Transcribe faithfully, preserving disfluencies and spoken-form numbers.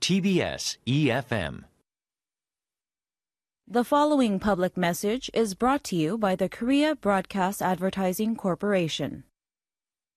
T B S E F M. The following public message is brought to you by the Korea Broadcast Advertising Corporation.